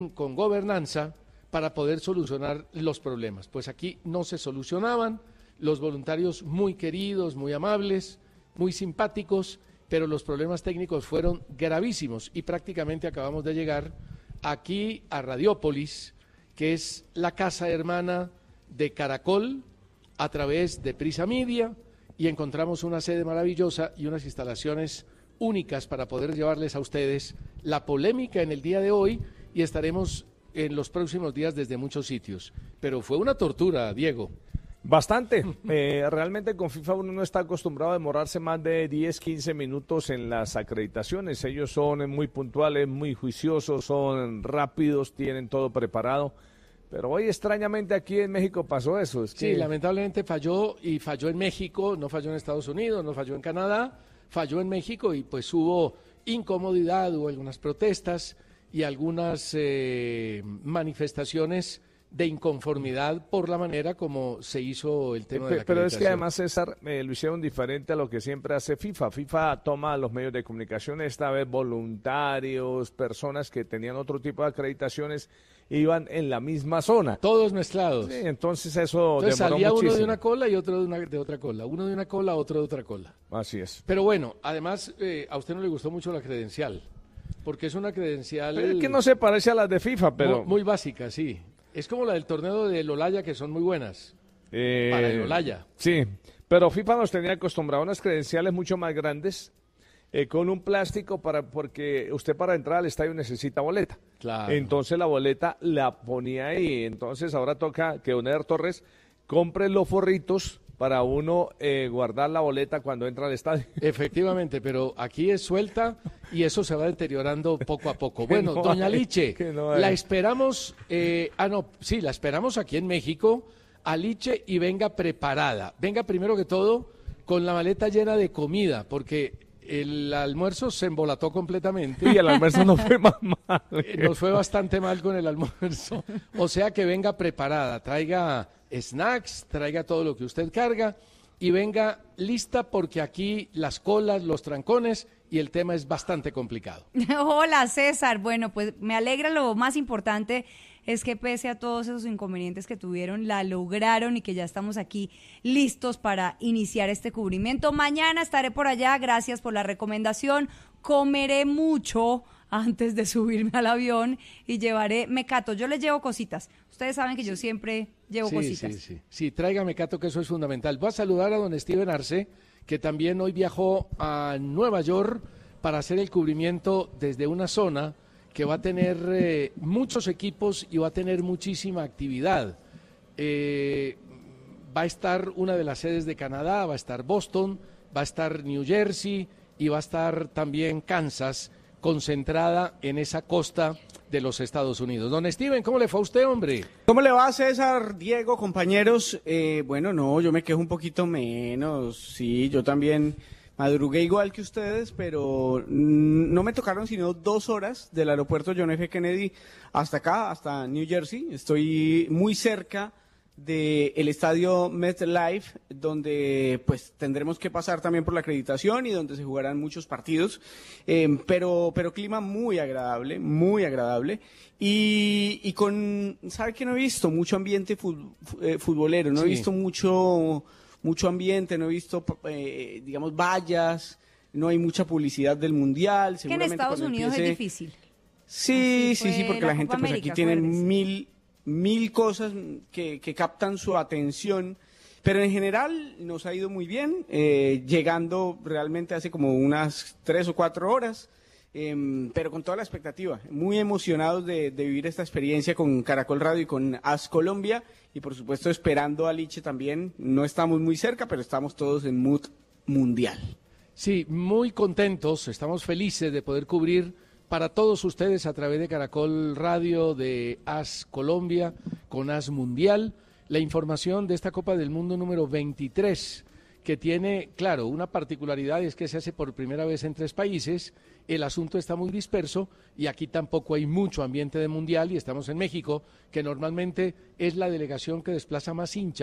con gobernanza para poder solucionar los problemas. Pues aquí no se solucionaban, los voluntarios muy queridos, muy amables, muy simpáticos, pero los problemas técnicos fueron gravísimos y prácticamente acabamos de llegar aquí a Radiópolis, que es la casa hermana de Caracol a través de Prisa Media, y encontramos una sede maravillosa y unas instalaciones únicas para poder llevarles a ustedes la polémica en el día de hoy, y estaremos en los próximos días desde muchos sitios. Pero fue una tortura, Diego. Bastante. Realmente con FIFA uno no está acostumbrado a demorarse más de 10, 15 minutos en las acreditaciones. Ellos son muy puntuales, muy juiciosos, son rápidos, tienen todo preparado. Pero hoy extrañamente aquí en México pasó eso. Sí, lamentablemente falló, y falló en México, no falló en Estados Unidos, no falló en Canadá, falló en México, y pues hubo incomodidad, hubo algunas protestas y algunas manifestaciones de inconformidad por la manera como se hizo el tema de la acreditación. Pero es que además, César, lo hicieron diferente a lo que siempre hace FIFA. FIFA toma a los medios de comunicación, esta vez voluntarios, personas que tenían otro tipo de acreditaciones, iban en la misma zona. Todos mezclados. Sí, entonces eso demoró salía muchísimo. uno de una cola y otro de otra cola. Uno de una cola, otro de otra cola. Así es. Pero bueno, además, a usted no le gustó mucho la credencial, porque es una credencial... Pero es que no se parece a las de FIFA, pero... Muy básica, sí. Es como la del torneo del Olaya, que son muy buenas. Para el Olaya. Sí, pero FIFA nos tenía acostumbrado a unas credenciales mucho más grandes, con un plástico, porque usted para entrar al estadio necesita boleta. Claro. Entonces la boleta la ponía ahí. Entonces ahora toca que Eder Torres compre los forritos para uno guardar la boleta cuando entra al estadio. Efectivamente, pero aquí es suelta y eso se va deteriorando poco a poco. Bueno, no doña hay, Liche, no hay. la esperamos, la esperamos aquí en México, a Liche, y venga preparada. Venga primero que todo con la maleta llena de comida, porque el almuerzo se embolató completamente. Y el almuerzo no fue más mal. Nos fue bastante mal con el almuerzo. O sea que venga preparada, traiga snacks, traiga todo lo que usted carga y venga lista, porque aquí las colas, los trancones y el tema es bastante complicado. Hola, César. Bueno, pues me alegra. Lo más importante es que pese a todos esos inconvenientes que tuvieron, la lograron y que ya estamos aquí listos para iniciar este cubrimiento. Mañana estaré por allá. Gracias por la recomendación. Comeré mucho antes de subirme al avión y llevaré mecato. Yo les llevo cositas. Ustedes saben que yo siempre llevo cositas. Sí, traiga mecato, que eso es fundamental. Voy a saludar a don Steven Arce, que también hoy viajó a Nueva York para hacer el cubrimiento desde una zona que va a tener muchos equipos y va a tener muchísima actividad. Va a estar una de las sedes de Canadá, va a estar Boston, va a estar New Jersey y va a estar también Kansas, concentrada en esa costa de los Estados Unidos. Don Steven, ¿cómo le fue a usted, hombre? ¿Cómo le va, César, Diego, compañeros? Bueno, no, yo me quejo un poquito menos. Sí, yo también madrugué igual que ustedes, pero no me tocaron sino 2 horas del aeropuerto John F. Kennedy hasta acá, hasta New Jersey. Estoy muy cerca del estadio MetLife, donde pues tendremos que pasar también por la acreditación y donde se jugarán muchos partidos, pero clima muy agradable, y con, ¿sabe qué no he visto? Mucho ambiente futbolero, no he visto mucho ambiente, no he visto, digamos, vallas, no hay mucha publicidad del Mundial. Que en Estados Unidos es difícil. Sí, porque la gente pues aquí tiene acuérdese. mil cosas que captan su atención, pero en general nos ha ido muy bien, llegando realmente hace como unas 3 o 4 horas, pero con toda la expectativa, muy emocionados de vivir esta experiencia con Caracol Radio y con AS Colombia, y por supuesto esperando a Liche también. No estamos muy cerca, pero estamos todos en mood mundial. Sí, muy contentos, estamos felices de poder cubrir para todos ustedes a través de Caracol Radio, de AS Colombia, con AS Mundial, la información de esta Copa del Mundo número 23, que tiene, claro, una particularidad, es que se hace por primera vez en 3 países, el asunto está muy disperso y aquí tampoco hay mucho ambiente de Mundial, y estamos en México, que normalmente es la delegación que desplaza más hinchas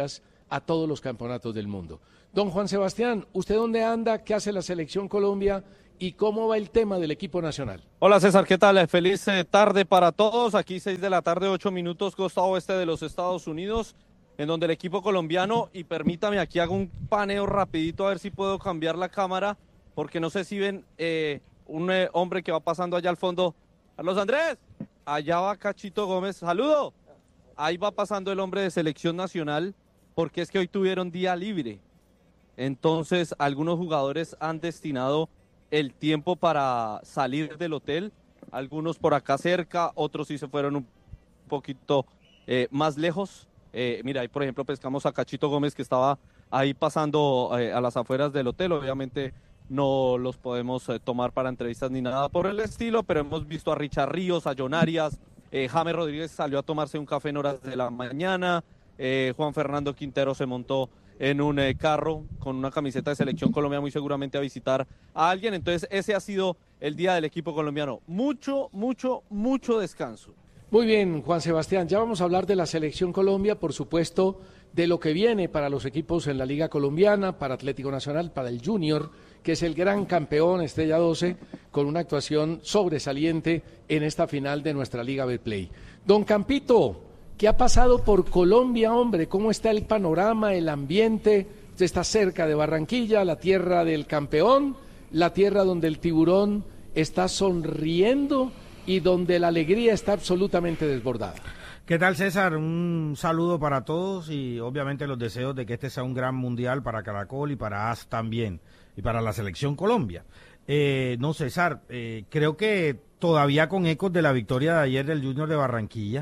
a todos los campeonatos del mundo. Don Juan Sebastián, ¿usted dónde anda? ¿Qué hace la Selección Colombia? ¿Y cómo va el tema del equipo nacional? Hola César, ¿qué tal? Feliz tarde para todos. Aquí 6 de la tarde, 8 minutos, costa oeste de los Estados Unidos, en donde el equipo colombiano, y permítame, aquí hago un paneo rapidito a ver si puedo cambiar la cámara, porque no sé si ven un hombre que va pasando allá al fondo. Carlos Andrés, allá va Cachito Gómez, saludo. Ahí va pasando el hombre de selección nacional, porque es que hoy tuvieron día libre. Entonces, algunos jugadores han destinado el tiempo para salir del hotel, algunos por acá cerca, otros sí se fueron un poquito más lejos. Mira, ahí por ejemplo pescamos a Cachito Gómez, que estaba ahí pasando a las afueras del hotel. Obviamente no los podemos tomar para entrevistas ni nada por el estilo, pero hemos visto a Richard Ríos, a John Arias, James Rodríguez salió a tomarse un café en horas de la mañana, Juan Fernando Quintero se montó en un carro con una camiseta de Selección Colombia, muy seguramente a visitar a alguien. Entonces ese ha sido el día del equipo colombiano. Mucho descanso. Muy bien, Juan Sebastián, ya vamos a hablar de la Selección Colombia, por supuesto, de lo que viene para los equipos en la Liga Colombiana, para Atlético Nacional, para el Junior, que es el gran campeón, Estrella 12, con una actuación sobresaliente en esta final de nuestra Liga Betplay. Don Campito, ¿qué ha pasado por Colombia, hombre? ¿Cómo está el panorama, el ambiente? Usted está cerca de Barranquilla, la tierra del campeón, la tierra donde el tiburón está sonriendo y donde la alegría está absolutamente desbordada. ¿Qué tal, César? Un saludo para todos y obviamente los deseos de que este sea un gran mundial para Caracol y para AS también, y para la Selección Colombia. No, César, creo que todavía con ecos de la victoria de ayer del Junior de Barranquilla,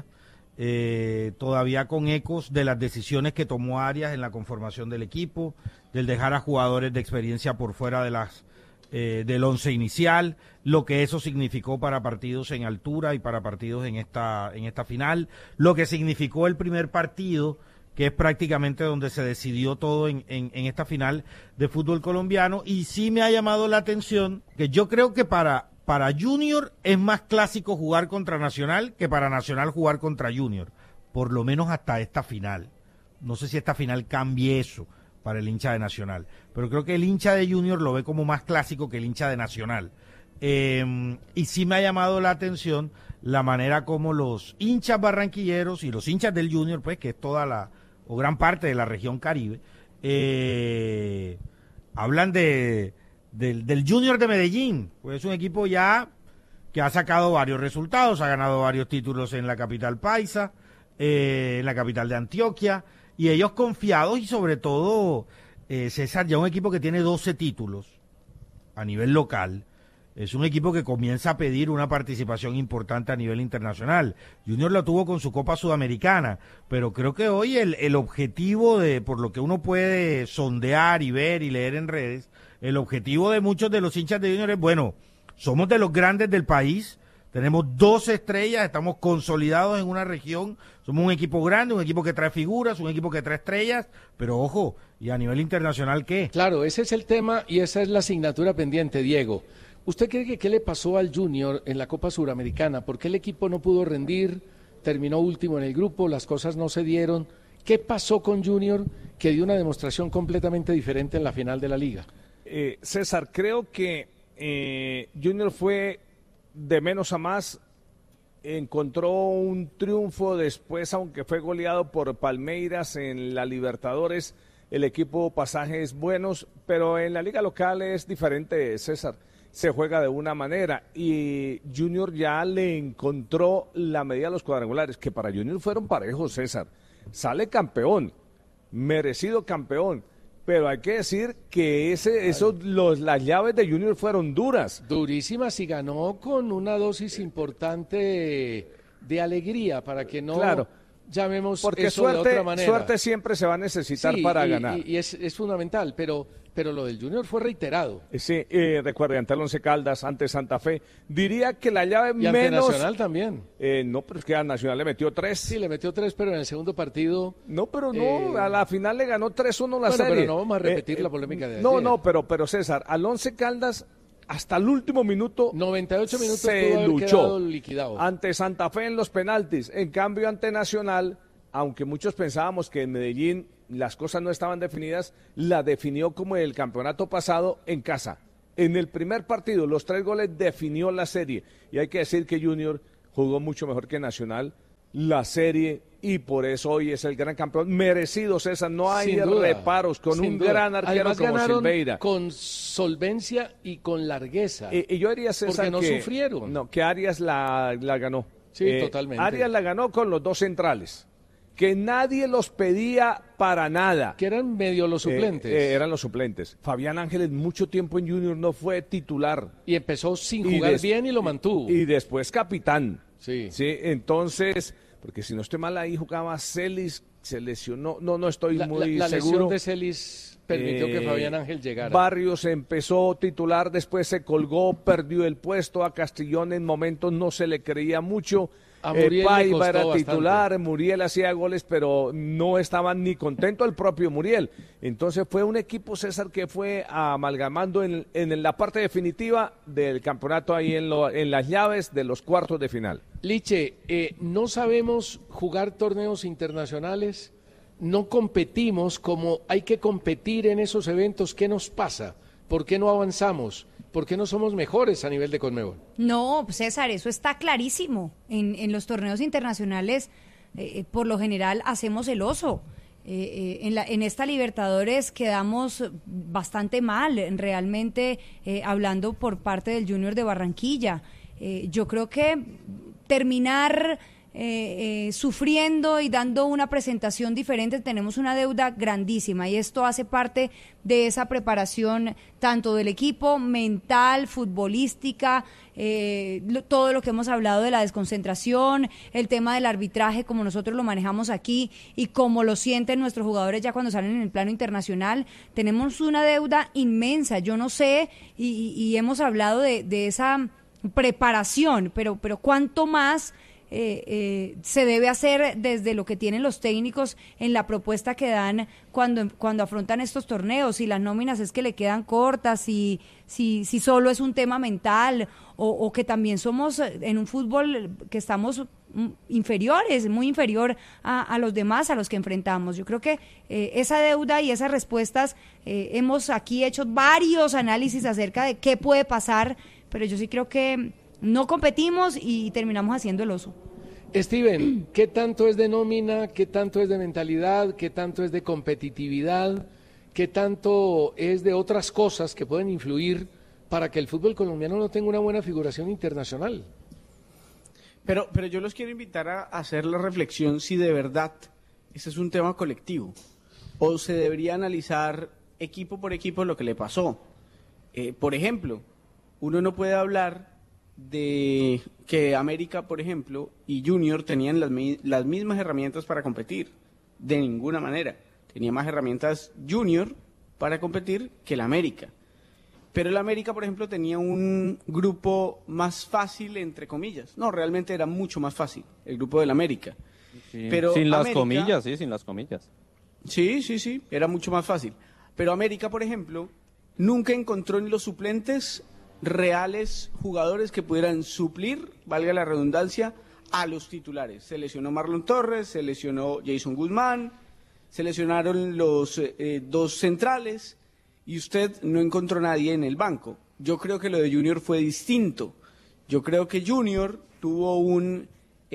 todavía con ecos de las decisiones que tomó Arias en la conformación del equipo, del dejar a jugadores de experiencia por fuera de del once inicial, lo que eso significó para partidos en altura y para partidos en esta final, lo que significó el primer partido, que es prácticamente donde se decidió todo en esta final de fútbol colombiano. Y sí me ha llamado la atención que yo creo que para Junior es más clásico jugar contra Nacional que para Nacional jugar contra Junior, por lo menos hasta esta final. No sé si esta final cambie eso para el hincha de Nacional, pero creo que el hincha de Junior lo ve como más clásico que el hincha de Nacional. Y sí me ha llamado la atención la manera como los hinchas barranquilleros y los hinchas del Junior, pues que es toda o gran parte de la región Caribe, hablan del Junior de Medellín, pues es un equipo ya que ha sacado varios resultados, ha ganado varios títulos en la capital paisa, en la capital de Antioquia, y ellos confiados y sobre todo, César, ya un equipo que tiene 12 títulos a nivel local, es un equipo que comienza a pedir una participación importante a nivel internacional. Junior lo tuvo con su Copa Sudamericana, pero creo que hoy el objetivo por lo que uno puede sondear y ver y leer en redes, el objetivo de muchos de los hinchas de Junior es, bueno, somos de los grandes del país, tenemos 12 estrellas, estamos consolidados en una región, somos un equipo grande, un equipo que trae figuras, un equipo que trae estrellas, pero ojo, ¿y a nivel internacional qué? Claro, ese es el tema y esa es la asignatura pendiente, Diego. ¿Usted cree que qué le pasó al Junior en la Copa Suramericana? ¿Por qué el equipo no pudo rendir? Terminó último en el grupo, las cosas no se dieron. ¿Qué pasó con Junior que dio una demostración completamente diferente en la final de la Liga? César, creo que Junior fue de menos a más, encontró un triunfo después, aunque fue goleado por Palmeiras en la Libertadores, el equipo pasajes buenos, pero en la liga local es diferente, César, se juega de una manera y Junior ya le encontró la medida a los cuadrangulares, que para Junior fueron parejos, César, sale campeón, merecido campeón, pero hay que decir que las llaves de Junior fueron duras. Durísimas y ganó con una dosis importante de alegría para que no llamemos porque eso de otra manera. Suerte siempre se va a necesitar para ganar. Y es fundamental, pero lo del Junior fue reiterado. Sí, recuerde, ante el Once Caldas, ante Santa Fe, diría que la llave y ante Nacional también. No, pero es que a Nacional le metió 3. Sí, le metió 3, pero en el segundo partido... No, pero no, a la final le ganó 3-1 la serie. Pero no vamos a repetir la polémica de ayer. No, pero César, al Once Caldas, hasta el último minuto... 98 minutos se pudo haber luchó quedado liquidado. Ante Santa Fe en los penaltis, en cambio ante Nacional, aunque muchos pensábamos que en Medellín las cosas no estaban definidas, la definió como el campeonato pasado en casa. En el primer partido, los 3 goles definió la serie. Y hay que decir que Junior jugó mucho mejor que Nacional la serie y por eso hoy es el gran campeón. Merecido, César, no hay reparos, con un gran arquero como Silveira. Con solvencia y con largueza. Y yo diría, César, porque no sufrieron. No, que Arias la ganó. Sí, totalmente. Arias la ganó con los 2 centrales, que nadie los pedía para nada. Que eran medio los suplentes. Eran los suplentes. Fabián Ángeles mucho tiempo en Junior no fue titular. Y empezó sin jugar bien y lo mantuvo. Y después capitán. Sí. Entonces, porque si no estoy mal ahí jugaba Celis, se lesionó, no estoy muy la seguro. lesión de Celis permitió que Fabián Ángel llegara. Barrios empezó titular, después se colgó, perdió el puesto, a Castrillón en momentos no se le creía mucho. A Muriel Paiva era bastante. titular, Muriel hacía goles, pero no estaba ni contento el propio Muriel. Entonces fue un equipo, César, que fue amalgamando en la parte definitiva del campeonato ahí en las llaves de los cuartos de final. Liche, no sabemos jugar torneos internacionales, no competimos como hay que competir en esos eventos. ¿Qué nos pasa? ¿Por qué no avanzamos? ¿Por qué no somos mejores a nivel de Conmebol? No, César, eso está clarísimo. En los torneos internacionales, por lo general, hacemos el oso. En esta Libertadores quedamos bastante mal, realmente, hablando por parte del Junior de Barranquilla. Yo creo que terminar sufriendo y dando una presentación diferente, tenemos una deuda grandísima y esto hace parte de esa preparación tanto del equipo, mental, futbolística, todo lo que hemos hablado de la desconcentración, el tema del arbitraje como nosotros lo manejamos aquí y como lo sienten nuestros jugadores ya cuando salen en el plano internacional. Tenemos una deuda inmensa, yo no sé, y hemos hablado de esa preparación, pero ¿cuánto más se debe hacer desde lo que tienen los técnicos en la propuesta que dan cuando afrontan estos torneos? Si las nóminas es que le quedan cortas, si solo es un tema mental o que también somos en un fútbol que estamos inferiores, muy inferior a los demás, a los que enfrentamos. Yo creo que esa deuda y esas respuestas, hemos aquí hecho varios análisis acerca de qué puede pasar, pero yo sí creo que no competimos y terminamos haciendo el oso. Steven, ¿qué tanto es de nómina, qué tanto es de mentalidad, qué tanto es de competitividad, qué tanto es de otras cosas que pueden influir para que el fútbol colombiano no tenga una buena figuración internacional? Pero yo los quiero invitar a hacer la reflexión si de verdad ese es un tema colectivo o se debería analizar equipo por equipo lo que le pasó. Por ejemplo, uno no puede hablar de que América, por ejemplo, y Junior tenían las mismas herramientas para competir. De ninguna manera. Tenía más herramientas Junior para competir que el América. Pero el América, por ejemplo, tenía un grupo más fácil, entre comillas. No, realmente era mucho más fácil el grupo del América. Sí, pero sin las América, comillas, sí, sin las comillas. Sí, era mucho más fácil. Pero América, por ejemplo, nunca encontró en los suplentes reales jugadores que pudieran suplir, valga la redundancia, a los titulares. Se lesionó Marlon Torres, se lesionó Jason Guzmán, se lesionaron los 2 centrales y usted no encontró nadie en el banco. Yo creo que lo de Junior fue distinto. Yo creo que Junior tuvo un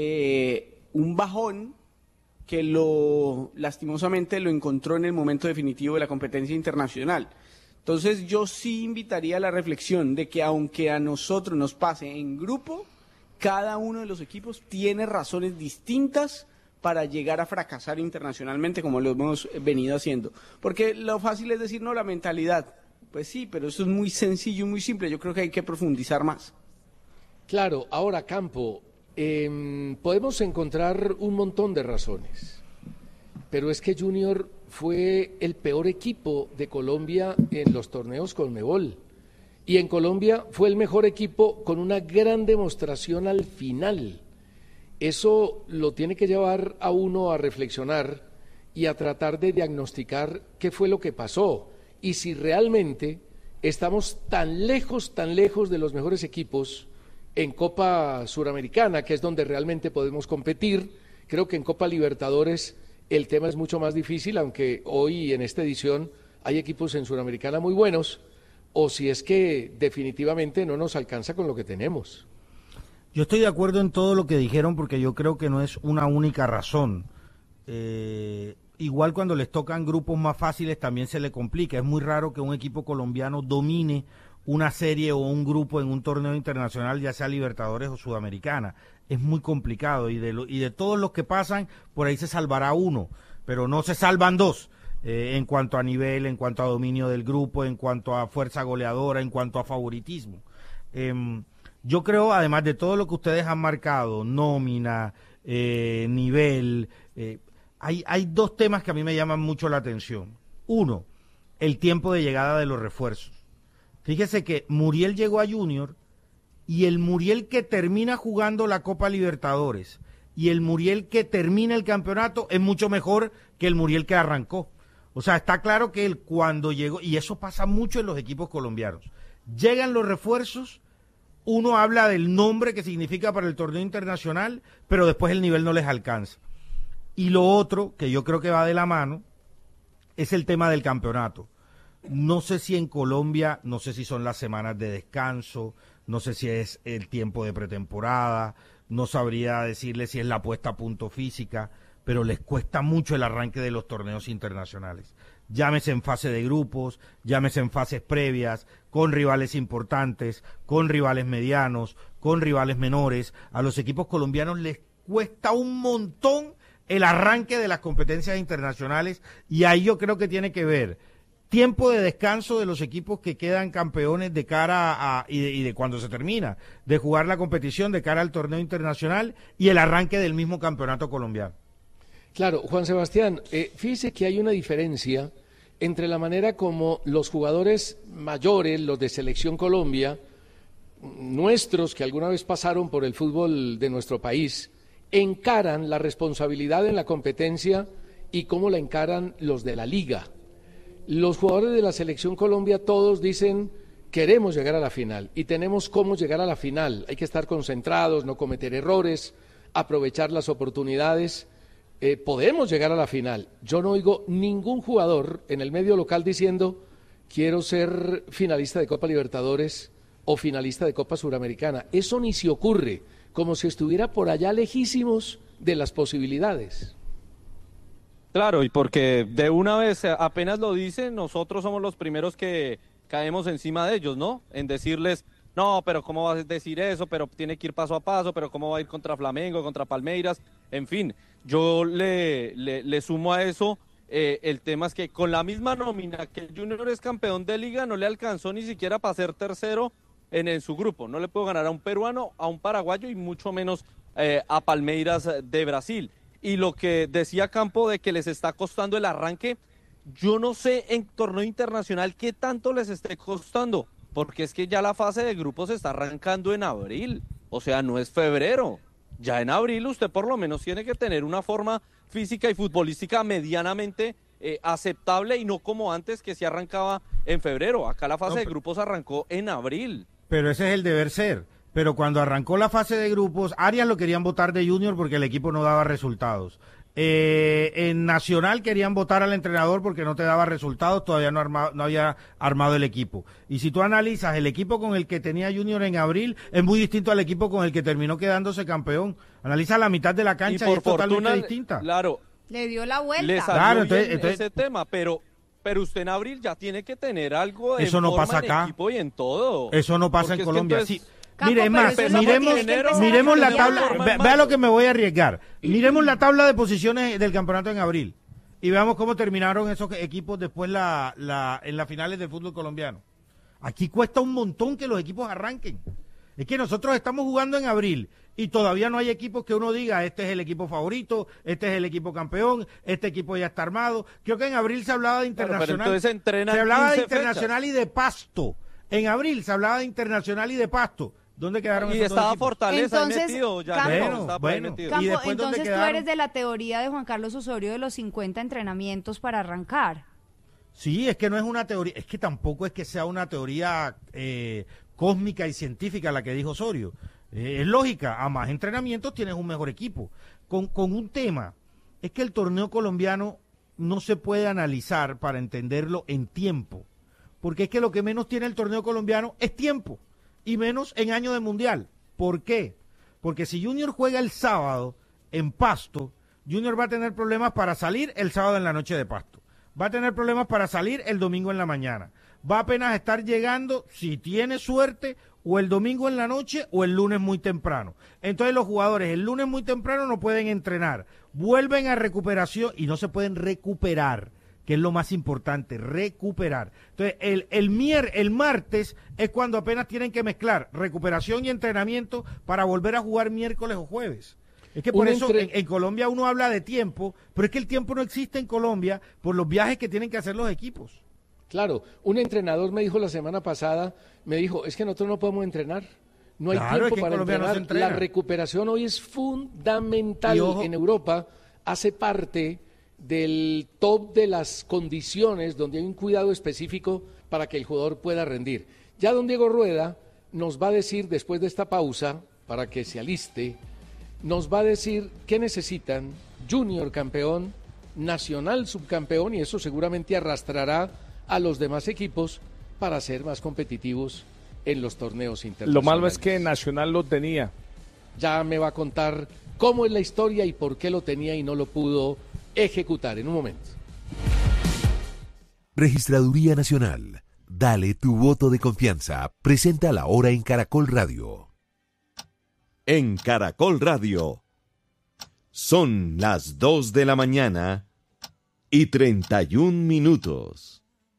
bajón que lastimosamente lo encontró en el momento definitivo de la competencia internacional. Entonces yo sí invitaría a la reflexión de que aunque a nosotros nos pase en grupo, cada uno de los equipos tiene razones distintas para llegar a fracasar internacionalmente como lo hemos venido haciendo. Porque lo fácil es decir, no, la mentalidad. Pues sí, pero eso es muy sencillo y muy simple. Yo creo que hay que profundizar más. Claro, ahora Campo, podemos encontrar un montón de razones, pero es que Junior fue el peor equipo de Colombia en los torneos Conmebol. Y en Colombia fue el mejor equipo con una gran demostración al final. Eso lo tiene que llevar a uno a reflexionar y a tratar de diagnosticar qué fue lo que pasó y si realmente estamos tan lejos de los mejores equipos en Copa Suramericana, que es donde realmente podemos competir. Creo que en Copa Libertadores el tema es mucho más difícil, aunque hoy en esta edición hay equipos en Suramericana muy buenos, o si es que definitivamente no nos alcanza con lo que tenemos. Yo estoy de acuerdo en todo lo que dijeron porque yo creo que no es una única razón. Igual cuando les tocan grupos más fáciles también se le complica. Es muy raro que un equipo colombiano domine una serie o un grupo en un torneo internacional, ya sea Libertadores o Sudamericana. Es muy complicado y de todos los que pasan, por ahí se salvará uno, pero no se salvan dos. En cuanto a nivel, en cuanto a dominio del grupo, en cuanto a fuerza goleadora, en cuanto a favoritismo. Yo creo, además de todo lo que ustedes han marcado, nómina, nivel, hay dos temas que a mí me llaman mucho la atención. Uno, el tiempo de llegada de los refuerzos. Fíjese que Muriel llegó a Junior y el Muriel que termina jugando la Copa Libertadores y el Muriel que termina el campeonato es mucho mejor que el Muriel que arrancó. O sea, está claro que él cuando llegó, y eso pasa mucho en los equipos colombianos, llegan los refuerzos, uno habla del nombre que significa para el torneo internacional, pero después el nivel no les alcanza. Y lo otro, que yo creo que va de la mano, es el tema del campeonato. No sé si en Colombia, no sé si son las semanas de descanso, no sé si es el tiempo de pretemporada, no sabría decirle si es la puesta a punto física, pero les cuesta mucho el arranque de los torneos internacionales. Llámese en fase de grupos, llámese en fases previas, con rivales importantes, con rivales medianos, con rivales menores. A los equipos colombianos les cuesta un montón el arranque de las competencias internacionales y ahí yo creo que tiene que ver tiempo de descanso de los equipos que quedan campeones de cara a y de cuando se termina de jugar la competición de cara al torneo internacional y el arranque del mismo campeonato colombiano. Claro, Juan Sebastián, fíjese que hay una diferencia entre la manera como los jugadores mayores, los de Selección Colombia, nuestros que alguna vez pasaron por el fútbol de nuestro país, encaran la responsabilidad en la competencia y cómo la encaran los de la liga. Los jugadores de la Selección Colombia todos dicen, queremos llegar a la final y tenemos cómo llegar a la final. Hay que estar concentrados, no cometer errores, aprovechar las oportunidades. Podemos llegar a la final. Yo no oigo ningún jugador en el medio local diciendo quiero ser finalista de Copa Libertadores o finalista de Copa Suramericana. Eso ni se ocurre, como si estuviera por allá lejísimos de las posibilidades. Claro, y porque de una vez apenas lo dicen, nosotros somos los primeros que caemos encima de ellos, ¿no? En decirles, no, pero ¿cómo vas a decir eso? Pero tiene que ir paso a paso, pero ¿cómo va a ir contra Flamengo, contra Palmeiras? En fin, yo le sumo a eso, el tema es que con la misma nómina que el Junior es campeón de liga, no le alcanzó ni siquiera para ser tercero en su grupo. No le puedo ganar a un peruano, a un paraguayo y mucho menos a Palmeiras de Brasil. Y lo que decía Campo de que les está costando el arranque, yo no sé en torneo internacional qué tanto les esté costando, porque es que ya la fase de grupos se está arrancando en abril, o sea, no es febrero. Ya en abril usted por lo menos tiene que tener una forma física y futbolística medianamente aceptable y no como antes que se arrancaba en febrero. Acá la fase de grupos arrancó en abril. Pero ese es el deber ser. Pero cuando arrancó la fase de grupos, Arias lo querían votar de Junior porque el equipo no daba resultados. En Nacional querían votar al entrenador porque no te daba resultados, todavía no había armado el equipo. Y si tú analizas, el equipo con el que tenía Junior en abril es muy distinto al equipo con el que terminó quedándose campeón. Analiza la mitad de la cancha y es totalmente distinta. Claro. Le dio la vuelta. Le salió claro, entonces, ese tema, pero usted en abril ya tiene que tener algo de eso no forma pasa en acá. Equipo y en todo. Eso no pasa porque en Colombia. entonces, Sí. Campo, Mire, es más, miremos la tabla, vea lo que me voy a arriesgar. Miremos la tabla de posiciones del campeonato en abril y veamos cómo terminaron esos equipos después en las finales del fútbol colombiano. Aquí cuesta un montón que los equipos arranquen. Es que nosotros estamos jugando en abril y todavía no hay equipos que uno diga, este es el equipo favorito, este es el equipo campeón, este equipo ya está armado. Creo que en abril se hablaba de internacional, se hablaba de internacional y de Pasto. En abril se hablaba de internacional y de Pasto. ¿Dónde quedaron y esos dos estaba equipos? Fortaleza Entonces, ahí metido. Ya Campo, bueno. Campo, ¿Y después dónde entonces tú quedaron? eres de la teoría de Juan Carlos Osorio de los 50 entrenamientos para arrancar. Sí, es que no es una teoría, es que tampoco es que sea una teoría cósmica y científica la que dijo Osorio. Es lógica, a más entrenamientos tienes un mejor equipo. Con un tema es que el torneo colombiano no se puede analizar para entenderlo en tiempo, porque es que lo que menos tiene el torneo colombiano es tiempo, y menos en año de mundial. ¿Por qué? Porque si Junior juega el sábado en Pasto, Junior va a tener problemas para salir el sábado en la noche de Pasto, va a tener problemas para salir el domingo en la mañana, va a apenas estar llegando, si tiene suerte, o el domingo en la noche o el lunes muy temprano. Entonces los jugadores el lunes muy temprano no pueden entrenar, vuelven a recuperación y no se pueden recuperar, que es lo más importante, recuperar. Entonces el martes es cuando apenas tienen que mezclar recuperación y entrenamiento para volver a jugar miércoles o jueves. Es que por eso en Colombia uno habla de tiempo, pero es que el tiempo no existe en Colombia por los viajes que tienen que hacer los equipos. Claro, un entrenador me dijo la semana pasada, es que nosotros no podemos entrenar, no hay tiempo para entrenar. La recuperación hoy es fundamental. En Europa, hace parte del top de las condiciones donde hay un cuidado específico para que el jugador pueda rendir. Ya don Diego Rueda nos va a decir, después de esta pausa, para que se aliste, nos va a decir qué necesitan Junior campeón, Nacional subcampeón, y eso seguramente arrastrará a los demás equipos para ser más competitivos en los torneos internacionales. Lo malo es que Nacional lo tenía. Ya me va a contar cómo es la historia y por qué lo tenía y no lo pudo ejecutar en un momento. Registraduría Nacional. Dale tu voto de confianza. Presenta la hora en Caracol Radio. En Caracol Radio. Son las 2 de la mañana y 31 minutos.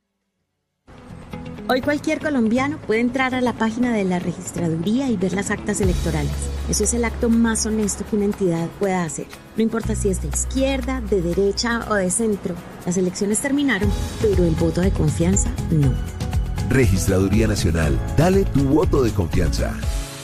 Hoy cualquier colombiano puede entrar a la página de la registraduría y ver las actas electorales. Eso es el acto más honesto que una entidad pueda hacer. No importa si es de izquierda, de derecha o de centro. Las elecciones terminaron, pero el voto de confianza no. Registraduría Nacional. Dale tu voto de confianza.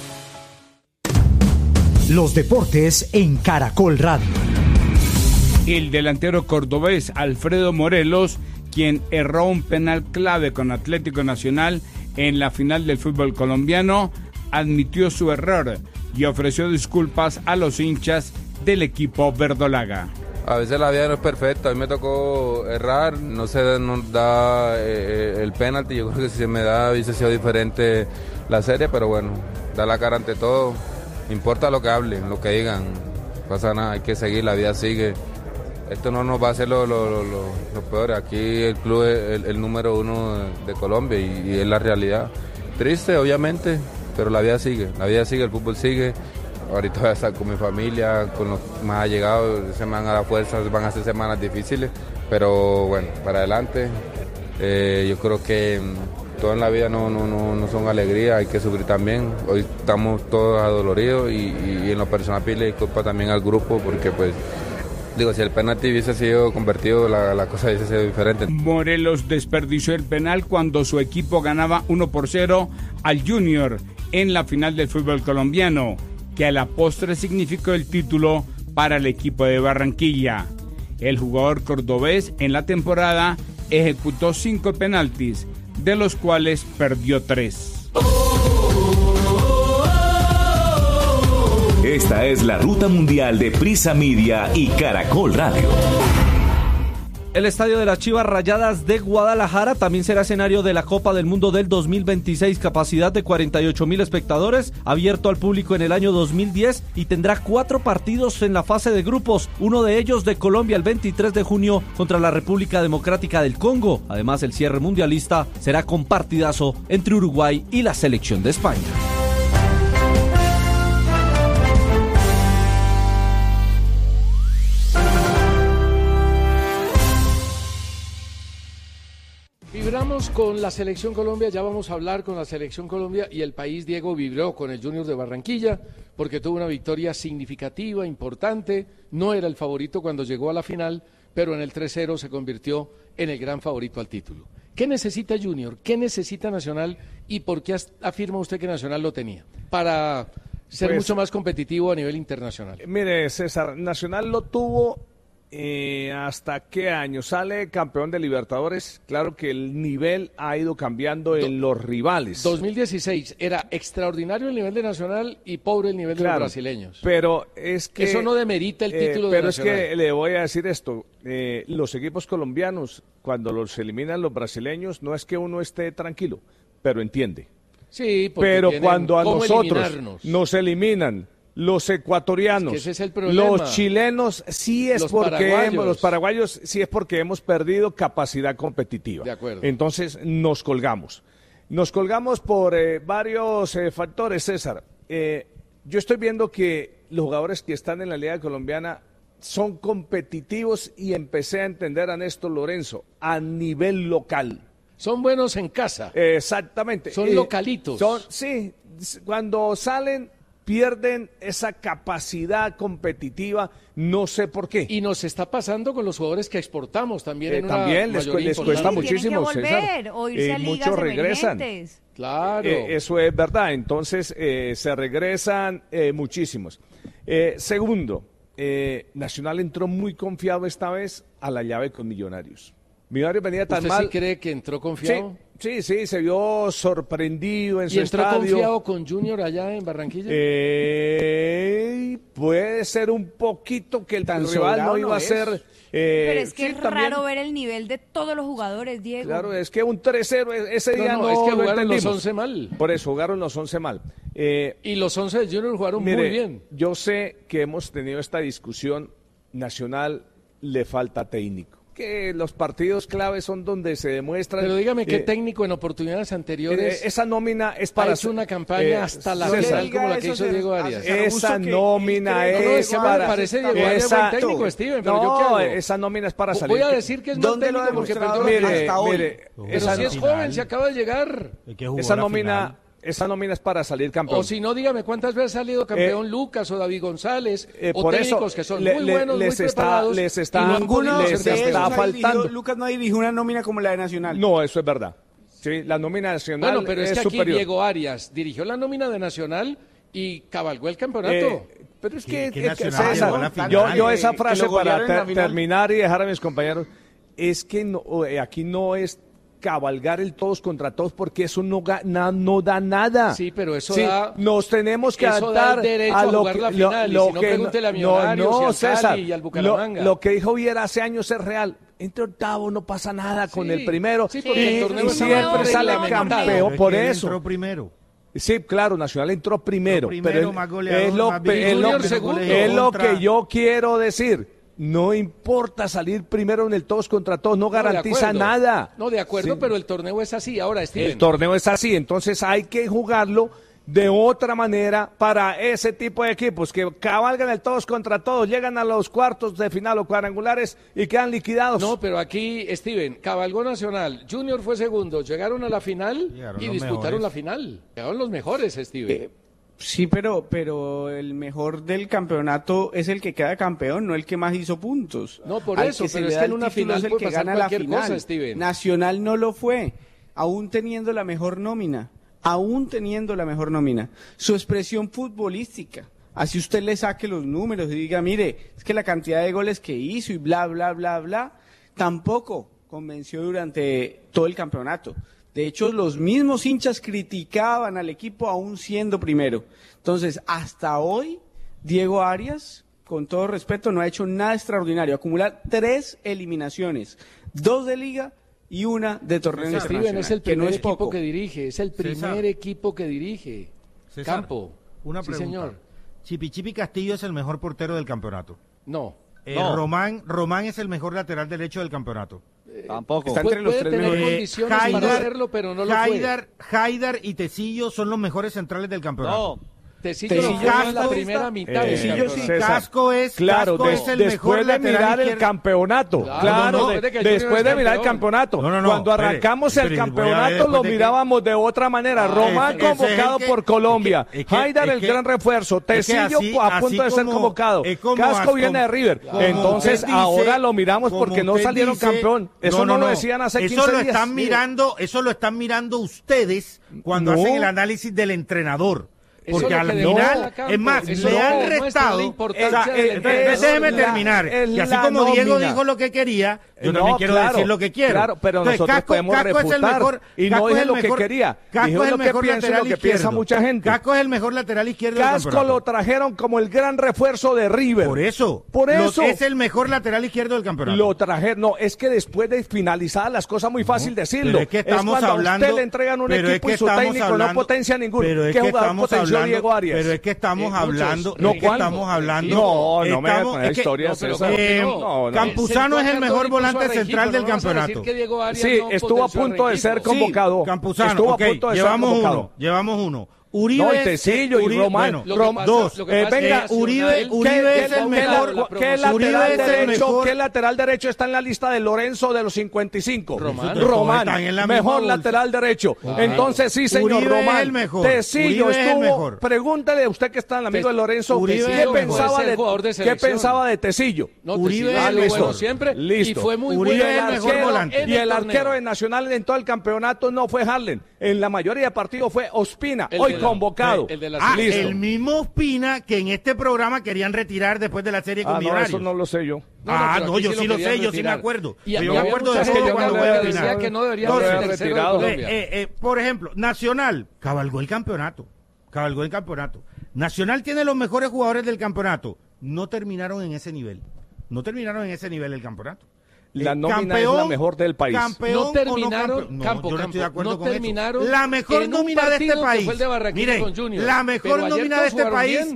Los deportes en Caracol Radio. El delantero cordobés Alfredo Morelos, quien erró un penal clave con Atlético Nacional en la final del fútbol colombiano, admitió su error y ofreció disculpas a los hinchas del equipo verdolaga. A veces la vida no es perfecta, a mí me tocó errar, no se nos da el penalti, yo creo que si se me da hubiese sido diferente la serie, pero bueno, da la cara ante todo, no importa lo que hablen, lo que digan, no pasa nada, hay que seguir, la vida sigue. Esto no nos va a hacer lo peor. Aquí el club es el número 1 de Colombia y es la realidad. Triste, obviamente, pero la vida sigue, el fútbol sigue. Ahorita voy a estar con mi familia, con los más allegados, se me van a dar fuerzas, van a ser semanas difíciles, pero bueno, para adelante. Yo creo que todo en la vida no son alegría, hay que sufrir también. Hoy estamos todos adoloridos y en lo personal pedirle disculpas también al grupo porque pues... Digo, si el penalti hubiese sido convertido, la cosa hubiese sido diferente. Morelos desperdició el penal cuando su equipo ganaba 1-0 al Junior en la final del fútbol colombiano, que a la postre significó el título para el equipo de Barranquilla. El jugador cordobés en la temporada ejecutó 5 penaltis, de los cuales perdió 3. Esta es la ruta mundial de Prisa Media y Caracol Radio. El estadio de las Chivas Rayadas de Guadalajara también será escenario de la Copa del Mundo del 2026, capacidad de 48,000 espectadores, abierto al público en el año 2010 y tendrá 4 partidos en la fase de grupos, uno de ellos de Colombia el 23 de junio contra la República Democrática del Congo. Además, el cierre mundialista será con partidazo entre Uruguay y la selección de España. Vibramos con la Selección Colombia, ya vamos a hablar con la Selección Colombia y el país, Diego, vibró con el Junior de Barranquilla porque tuvo una victoria significativa, importante, no era el favorito cuando llegó a la final, pero en el 3-0 se convirtió en el gran favorito al título. ¿Qué necesita Junior? ¿Qué necesita Nacional? ¿Y por qué afirma usted que Nacional lo tenía? Para ser mucho más competitivo a nivel internacional. Mire, César, Nacional lo tuvo ¿Hasta qué año? Sale campeón de Libertadores. Claro que el nivel ha ido cambiando en los rivales. 2016 era extraordinario el nivel de Nacional y pobre el nivel de los brasileños. Pero es que... Eso no demerita el título de Pero es Nacional. que le voy a decir esto. Los equipos colombianos, cuando los eliminan los brasileños, no es que uno esté tranquilo, pero entiende. Sí, porque pero tienen cuando a cómo nosotros eliminarnos. nos eliminan los ecuatorianos, Es que ese es el problema. los chilenos, sí es Los porque paraguayos. los paraguayos sí es porque hemos perdido capacidad competitiva. De acuerdo. Entonces nos colgamos. Nos colgamos por varios factores, César. Yo estoy viendo que los jugadores que están en la Liga Colombiana son competitivos y empecé a entender a Néstor Lorenzo a nivel local. Son buenos en casa. Exactamente. Son localitos. Sí, cuando salen pierden esa capacidad competitiva, no sé por qué. Y nos está pasando con los jugadores que exportamos también. En también una les mayoría cuesta importante. muchísimo, Tienen que volver, César. o irse a ligas Muchos regresan. emergentes. Claro. Eso es verdad. Entonces se regresan muchísimos. Segundo, Nacional entró muy confiado esta vez a la llave con Millonarios. Millonarios venía tan ¿Usted mal. sí cree que entró confiado? Sí, se vio sorprendido en su ¿Y entró estadio. confiado con Junior allá en Barranquilla? Puede ser un poquito que el Tan rival no sobrado iba no a es. ser... Pero es que sí, es también. raro ver el nivel de todos los jugadores, Diego. Claro, es que un 3-0 ese día no es que lo jugaron los entendimos. 11 mal. Por eso, jugaron los 11 mal. Y los 11 de Junior jugaron Mire, muy bien. yo sé que hemos tenido esta discusión. Nacional le falta técnico. Que los partidos claves son donde se demuestran... Pero dígame qué técnico en oportunidades anteriores esa nómina es ha para... hecho una campaña hasta la César, final como la que hizo Diego Arias. Esa nómina es me para... parece Diego Arias buen técnico, Steven, pero ¿yo qué hago? esa nómina es para salir. Voy a decir que es mal técnico porque perdió la final. Mire, Pero si es joven, se acaba de llegar. Esa nómina es para salir campeón. O si no, dígame cuántas veces ha salido campeón Lucas o David González o por técnicos eso, que son muy buenos, muy preparados. les y está, no han podido les ser está campeones. faltando. Lucas no dirigió una nómina como la de Nacional. No, eso es verdad. Sí, la nómina nacional Bueno, pero es que aquí superior. Diego Arias dirigió la nómina de Nacional y cabalgó el campeonato. Pero es que, Nacional César, llegó a la final. yo esa frase lo golearon para en la final. terminar y dejar a mis compañeros, es que no, aquí no es cabalgar el todos contra todos porque eso no da nada. Sí, pero eso Sí, da... nos tenemos que eso da adaptar el derecho a a lo jugar que la final, y si no, pregúntele a Millonarios y al César, Cali y al Bucaramanga. lo que dijo Viera hace años es real. Entre octavo no pasa nada con Sí, el primero sí, porque el torneo y está siempre mal sale reglamentado. campeón por Él eso. entró primero. Sí, claro, Nacional entró primero, pero más goleador, es lo, más es victorias, lo- Junior segundo. es lo contra- que yo quiero decir. No importa salir primero en el todos contra todos, no No, de garantiza acuerdo. nada. No, de acuerdo, Sí. pero el torneo es así. Ahora, Steven, El torneo es así, entonces hay que jugarlo de otra manera para ese tipo de equipos que cabalgan el todos contra todos, llegan a los cuartos de final o cuadrangulares y quedan liquidados. no, pero aquí, Steven, cabalgó Nacional, Junior fue segundo, llegaron a la final Llegaron y los disputaron mejores. la final. Llegaron los mejores, Steven. Sí, pero el mejor del campeonato es el que queda campeón, no el que más hizo puntos. No, por Al eso, que se pero le es da que en el una título final es el puede que pasar gana la cualquier final. cosa, Steven. Nacional no lo fue, aún teniendo la mejor nómina, Su expresión futbolística. Así usted le saque los números y diga, mire, es que la cantidad de goles que hizo y bla, bla, bla, bla, tampoco convenció durante todo el campeonato. De hecho, los mismos hinchas criticaban al equipo aún siendo primero. Entonces, hasta hoy, Diego Arias, con todo respeto, no ha hecho nada extraordinario. Acumula 3 eliminaciones, 2 de liga y 1 de torneo internacional. Steven es el que no primer es equipo poco. que dirige, es el primer César. equipo que dirige. César, Campo. Una Sí, pregunta. señor. Chipi Castillo es el mejor portero del campeonato. No. No. Román es el mejor lateral derecho del campeonato. Tampoco. Está entre los Puede 3 tener mejores. condiciones para hacerlo, pero no lo fue. Haidar y Tecillo son los mejores centrales del campeonato. No. Tecillo Tecillo no jugó en la Casco primera está- mitad del Tecillo campeonato. sí. Casco es, Claro, Casco es el después mejor de lateral mirar el izquierdo. campeonato, Claro, claro, no, desde que Junior después es de mirar el campeón. campeonato. No, Cuando espere, arrancamos espere, el voy a ver campeonato después lo de que- mirábamos de otra manera. Román ese es el convocado que- por Colombia, es que- Haidar es el que- gran refuerzo, es que Tecillo así- a punto de así ser como- convocado, es como Casco viene de como River. Entonces usted dice- ahora lo miramos como porque no usted salieron dice- campeón. Eso no lo decían hace 15 Eso lo días. están mirando, eso lo están mirando ustedes cuando No. hacen el análisis del entrenador. Porque al final, es más, le han restado. Déjeme terminar. Que así como Diego dijo lo que quería, yo también quiero decir lo que quiero. Claro, pero nosotros podemos refutar. Y no dije lo que quería. Casco es el mejor lateral lo que piensa mucha gente. Casco es el mejor lateral izquierdo del campeonato. Casco lo trajeron como el gran refuerzo de River. Por eso. Es el mejor lateral izquierdo del campeonato. Lo trajeron. No, es que después de finalizadas las cosas, muy fácil decirlo. Pero es que estamos hablando. A usted le entregan un equipo y su técnico no potencia ninguno. Pero es que estamos hablando. Diego Arias. Pero es que estamos hablando. No, estamos hablando. No me voy a poner historias. Campuzano es el mejor volante central del campeonato. Sí, estuvo a punto de ser convocado. Campuzano, estuvo a punto de ser convocado. Llevamos uno. Uribe, Tecillo y Román. Venga, Uribe es el mejor. ¿Qué lateral derecho está en la lista de Lorenzo de los 55? Román, mejor lateral derecho. Entonces sí, señor Román. Tecillo estuvo. Pregúntele a usted que está en el amigo de Lorenzo, ¿qué pensaba de Tecillo? Uribe es el mejor siempre. Listo. Y fue muy bueno el mejor volante. Y el arquero de Nacional en todo el campeonato no fue Harlen. En la mayoría de partidos fue Ospina. Hoy convocado. El mismo Ospina que en este programa querían retirar después de la serie con Millonarios. Eso no lo sé yo. Yo sí lo sé, yo sí me acuerdo. Yo me acuerdo de todo cuando voy a decía que no debería ser retirado. Por ejemplo, Nacional cabalgó el campeonato. Nacional tiene los mejores jugadores del campeonato. No terminaron en ese nivel el campeonato. La nómina es la mejor del país. No terminaron, la mejor nómina de este país. Miren, la mejor nómina de este país,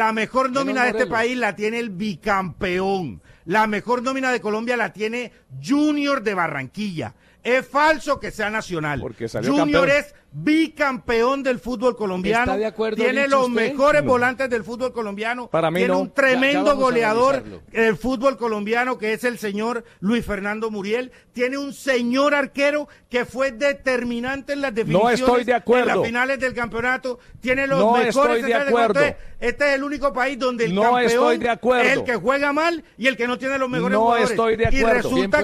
la tiene el bicampeón. La mejor nómina de Colombia la tiene Junior de Barranquilla. Es falso que sea Nacional. Porque salió Junior campeón. es bicampeón del fútbol colombiano. ¿Está de acuerdo, tiene los mejores volantes del fútbol colombiano. Para mí tiene un tremendo goleador del fútbol colombiano que es el señor Luis Fernando Muriel. Tiene un señor arquero que fue determinante en las definiciones. No estoy de acuerdo. En las finales del campeonato. Tiene los mejores. No estoy de acuerdo. Este es el único país donde el campeón es el que juega mal y el que no tiene los mejores jugadores. No estoy de acuerdo. Y resulta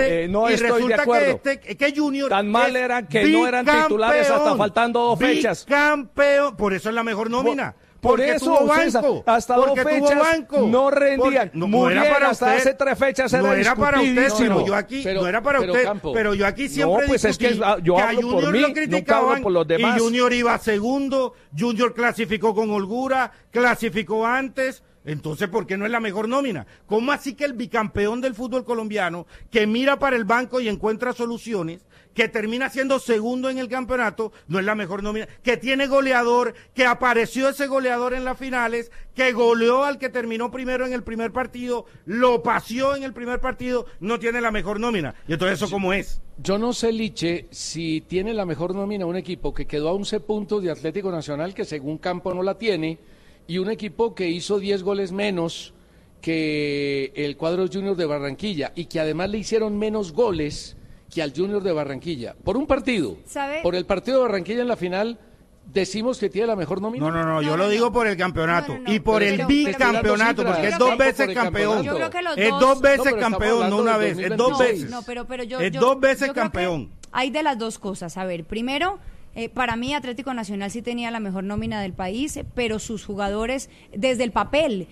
que Junior tan mal eran que no eran titulares hasta faltando 2 fechas. Bicampeón, por eso es la mejor nómina. Por eso, tuvo banco, hasta 2 fechas no rendían. No era para hasta usted, hace 3 fechas era no era para usted, discutidísimo. no era para usted, pero yo aquí siempre pues es que yo hablo por mí, nunca hablo por los demás. Y Junior iba segundo, Junior clasificó con holgura, clasificó antes. Entonces, ¿por qué no es la mejor nómina? ¿Cómo así que el bicampeón del fútbol colombiano, que mira para el banco y encuentra soluciones, que termina siendo segundo en el campeonato, no es la mejor nómina? Que tiene goleador, que apareció ese goleador en las finales, que goleó al que terminó primero en el primer partido, lo paseó en el primer partido, no tiene la mejor nómina. Y entonces, ¿eso cómo es? Yo no sé, Liche, si tiene la mejor nómina un equipo que quedó a 11 puntos de Atlético Nacional, que según Campo no la tiene, y un equipo que hizo 10 goles menos que el cuadro Junior de Barranquilla y que además le hicieron menos goles que al Junior de Barranquilla. Por un partido, ¿sabe? Por el partido de Barranquilla en la final, decimos que tiene la mejor nómina. No, yo lo digo por el campeonato y por el bicampeonato, porque es 2 veces campeón. Es 2 veces campeón, no una vez, es 2 veces. Es 2 veces campeón. Hay de las dos cosas. A ver, primero, para mí Atlético Nacional sí tenía la mejor nómina del país, pero sus jugadores desde el papel,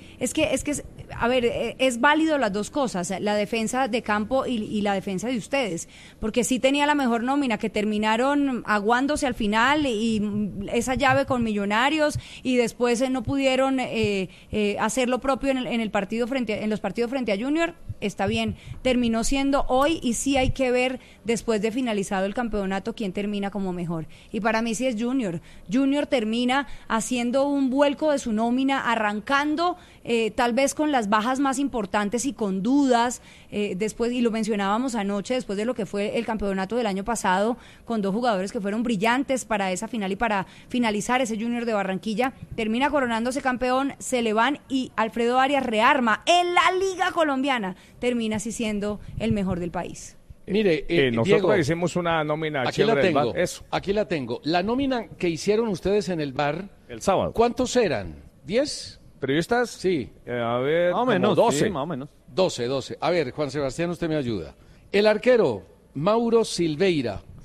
es válido las dos cosas, la defensa de Campo y la defensa de ustedes, porque sí tenía la mejor nómina, que terminaron aguándose al final y esa llave con Millonarios y después no pudieron hacer lo propio en los partidos frente a Junior. Está bien, terminó siendo hoy y sí hay que ver después de finalizado el campeonato quién termina como mejor. Y para mí sí es Junior. Junior termina haciendo un vuelco de su nómina, arrancando tal vez con las bajas más importantes y con dudas, después, y lo mencionábamos anoche, después de lo que fue el campeonato del año pasado, con 2 jugadores que fueron brillantes para esa final y para finalizar ese Junior de Barranquilla, termina coronándose campeón, se le van y Alfredo Arias rearma en la Liga Colombiana, termina así siendo el mejor del país. Mire, nosotros Diego, hicimos una nómina aquí la tengo. Eso. Aquí la tengo. La nómina que hicieron ustedes en el bar, el sábado. ¿Cuántos eran? ¿10? ¿Periodistas? Sí. A ver, más o menos, 12. Sí, más o menos. 12. A ver, Juan Sebastián, usted me ayuda. El arquero, Mauro Silveira.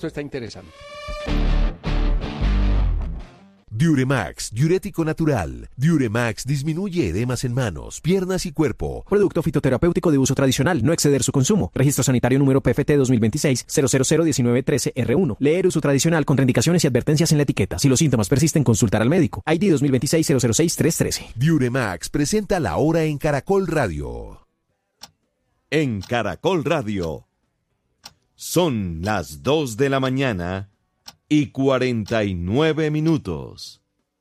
esto está interesante. Diuremax, diurético natural. Diuremax disminuye edemas en manos, piernas y cuerpo. Producto fitoterapéutico de uso tradicional, no exceder su consumo. Registro sanitario número PFT 2026-0001913R1. Leer uso tradicional, contraindicaciones y advertencias en la etiqueta. Si los síntomas persisten, consultar al médico. ID 2026-006-313. Diuremax presenta La Hora en Caracol Radio. En Caracol Radio. Son las 2 de la mañana y 49 minutos.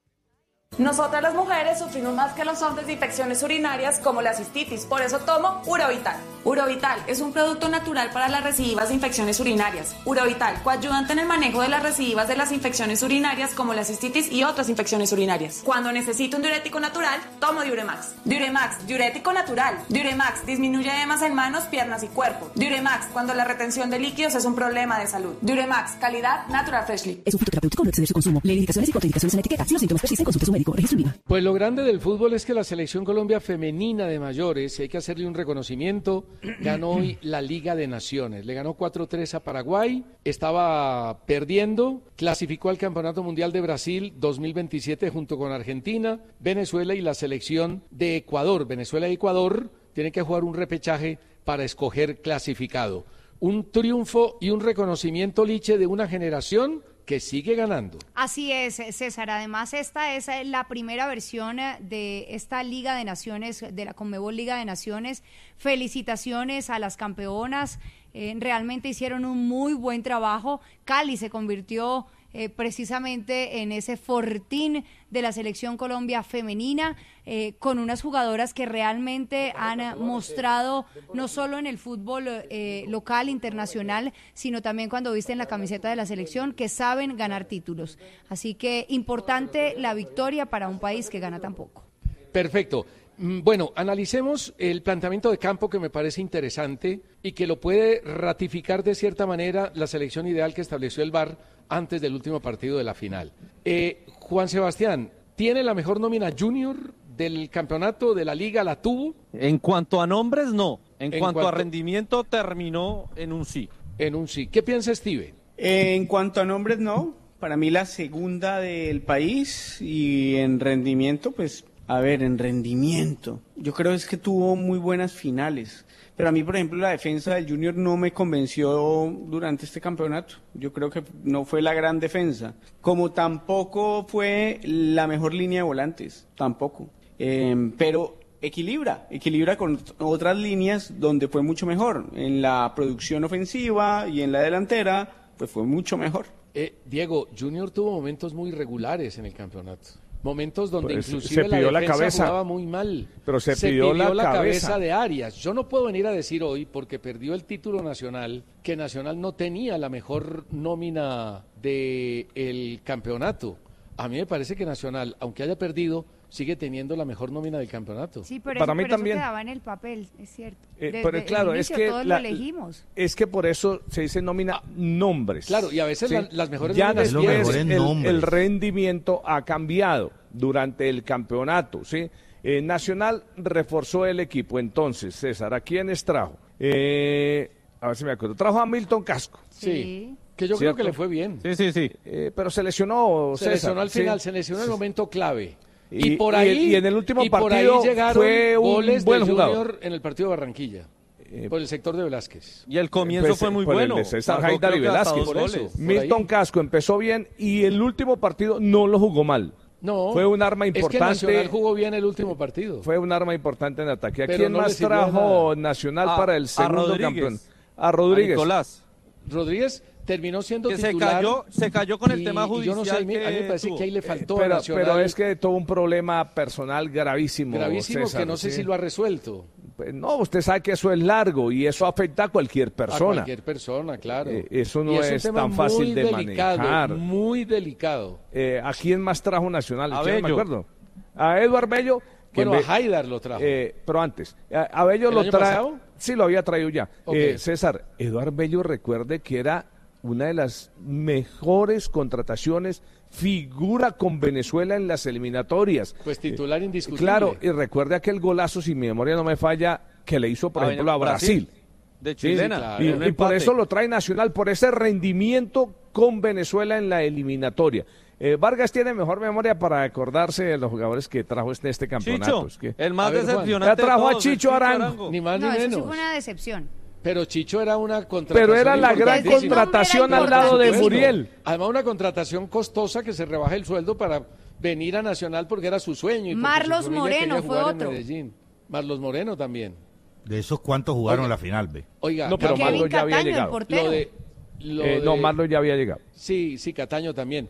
Nosotras las mujeres sufrimos más que los hombres de infecciones urinarias como la cistitis, por eso tomo Urovital. Urovital es un producto natural para las recidivas de infecciones urinarias. Urovital, coayudante en el manejo de las recidivas de las infecciones urinarias como la cistitis y otras infecciones urinarias. Cuando necesito un diurético natural, tomo Diuremax. Diuremax, diurético natural. Diuremax disminuye edemas en manos, piernas y cuerpo. Diuremax, cuando la retención de líquidos es un problema de salud. Diuremax, calidad Natural Freshly. Es un fitoterapéutico, no exceder su consumo. Lee indicaciones y contraindicaciones en la etiqueta. Si los síntomas persisten, consulte a su médico. Registro IVA. Pues lo grande del fútbol es que la Selección Colombia femenina de mayores, y hay que hacerle un reconocimiento, ganó hoy la Liga de Naciones. Le ganó 4-3 a Paraguay, estaba perdiendo, clasificó al Campeonato Mundial de Brasil 2027 junto con Argentina, Venezuela y la selección de Ecuador. Venezuela y Ecuador tienen que jugar un repechaje para escoger clasificado. Un triunfo y un reconocimiento, Liche, de una generación que sigue ganando. Así es, César. Además, esta es la primera versión de esta Liga de Naciones, de la Conmebol Liga de Naciones. Felicitaciones a las campeonas. Realmente hicieron un muy buen trabajo. Cali se convirtió precisamente en ese fortín de la Selección Colombia femenina, con unas jugadoras que realmente han mostrado, no solo en el fútbol local, internacional, sino también cuando visten la camiseta de la selección, que saben ganar títulos. Así que importante la victoria para un país que gana tan poco. Perfecto. Bueno, analicemos el planteamiento de campo, que me parece interesante y que lo puede ratificar de cierta manera la selección ideal que estableció el VAR antes del último partido de la final. Juan Sebastián, ¿tiene la mejor nómina junior del campeonato, de la liga? ¿La tuvo? En cuanto a nombres, no. En cuanto a rendimiento, terminó en un sí. En un sí. ¿Qué piensa Steve? En cuanto a nombres, no. Para mí la segunda del país, y en rendimiento, pues... A ver, en rendimiento, yo creo es que tuvo muy buenas finales, pero a mí, por ejemplo, la defensa del Junior no me convenció durante este campeonato. Yo creo que no fue la gran defensa, como tampoco fue la mejor línea de volantes, tampoco. Pero equilibra con otras líneas donde fue mucho mejor. En la producción ofensiva y en la delantera, pues fue mucho mejor. Diego, Junior tuvo momentos muy regulares en el campeonato. Momentos donde pues inclusive la defensa jugaba muy mal. Pero se pidió la cabeza de Arias. Yo no puedo venir a decir hoy, porque perdió el título Nacional, que Nacional no tenía la mejor nómina del campeonato. A mí me parece que Nacional, aunque haya perdido, sigue teniendo la mejor nómina del campeonato. Sí, pero para eso, mí pero también eso quedaba en el papel, es cierto. Pero claro, inicio, es que todos lo elegimos. Es que por eso se dice nómina nombres. Claro, y a veces ¿sí? Las mejores ya nóminas después el rendimiento ha cambiado durante el campeonato, ¿sí? Nacional reforzó el equipo. Entonces, César, ¿a quiénes trajo? A ver si me acuerdo. Trajo a Milton Casco. Sí. Que yo creo que le fue bien. Sí. Pero se lesionó, Se lesionó al final, ¿sí? se lesionó en el momento clave. Y por ahí, y en el último partido llegaron fue un goles buen del jugador. Junior en el partido de Barranquilla, por el sector de Velázquez. Y el comienzo fue muy por bueno. El de César Haidar y Velázquez. Milton Casco empezó bien y el último partido no lo jugó mal. No, fue un arma importante. Es que Nacional jugó bien el último partido. Fue un arma importante en ataque. ¿A Pero quién no más trajo Nacional para el segundo campeón? A Rodríguez. A Nicolás. Rodríguez terminó siendo que titular. Se cayó con el tema judicial. Yo no sé, a mí me parece que ahí le faltó a pero, Nacional. Pero es que tuvo un problema personal gravísimo. Gravísimo, César, que no sé si lo ha resuelto. Pues no, usted sabe que eso es largo y eso afecta a cualquier persona. A cualquier persona, claro. Eso no es tan fácil de manejar. Muy delicado. ¿A quién más trajo Nacional? A Yo no me acuerdo. A Eduard Bello. Bueno, a Haidar lo trajo. Pero antes. A Bello lo trajo. Sí, lo había traído ya. Okay. César, Eduard Bello, recuerde que era una de las mejores contrataciones, figura con Venezuela en las eliminatorias. Pues titular indiscutible. Claro, y recuerde aquel golazo, si mi memoria no me falla, que le hizo, por ejemplo, a Brasil. De chilena. Sí, claro. Y por eso lo trae Nacional, por ese rendimiento con Venezuela en la eliminatoria. Vargas tiene mejor memoria para acordarse de los jugadores que trajo este campeonato. Chicho, el más decepcionante. Ya trajo de a todos, Chicho Arango. Ni más No, ni eso menos. sí fue una decepción. Pero Chicho era una contratación. Pero era la gran importantísima. contratación al lado de Muriel. Además, una contratación costosa que se rebaja el sueldo para venir a Nacional porque era su sueño. Y porque Marlos su familia Moreno quería fue jugar en otro. Medellín. Marlos Moreno también. De esos cuantos jugaron Oiga. la final, ve. Oiga, No, pero Kevin Marlos ya había Cataño, el llegado. portero. No, Marlos ya había llegado. Sí, Cataño también.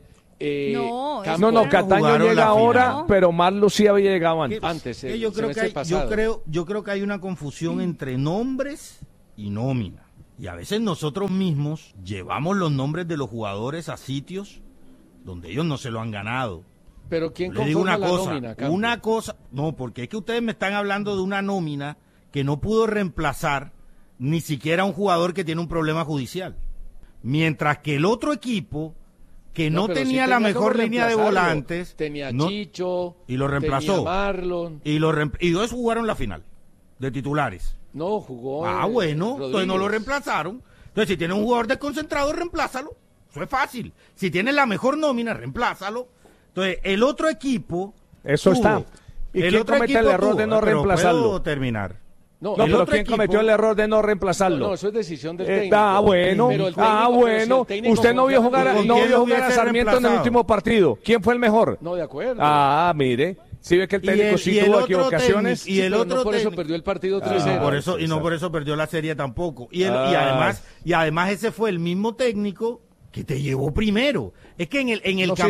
No, Campos. No, Cataño jugaron llega la ahora, final. pero Marlos sí había llegado antes. Antes, Que yo creo que hay, yo creo que hay una confusión entre nombres y nómina. Y a veces nosotros mismos llevamos los nombres de los jugadores a sitios donde ellos no se lo han ganado. Pero ¿quién Le digo conforma una la cosa, nómina, Campos? una cosa, no, porque es que ustedes me están hablando de una nómina que no pudo reemplazar ni siquiera a un jugador que tiene un problema judicial. Mientras que el otro equipo, que no pero sí tenía la cómo mejor línea de reemplazarlo. volantes, Tenía no- Chicho. y lo reemplazó. Tenía Marlon. y dos jugaron la final de titulares. No, jugó. Bueno, entonces no lo Rodríguez. reemplazaron. Entonces, si tienes un jugador desconcentrado, reemplázalo. Eso es fácil. Si tienes la mejor nómina, reemplázalo. Entonces, el otro equipo. Eso está. ¿Y quién comete el error de no reemplazarlo? ¿Puedo terminar? No, No, el pero otro ¿quién cometió el error de no reemplazarlo? No, eso es decisión del técnico. Bueno, Pero el técnico, bueno. pero si el técnico Usted no vio jugar, ¿con no quién vio lo jugar a hubiese Sarmiento en el reemplazado? último partido. ¿Quién fue el mejor? No, de acuerdo. Ah, mire. Sí ve que el técnico sí tuvo equivocaciones. Y el pero otro no por eso técnico- perdió el partido Y 3-0. no por eso, y no por eso perdió la serie tampoco. Y además ese fue el mismo técnico que te llevó primero. Es que en el No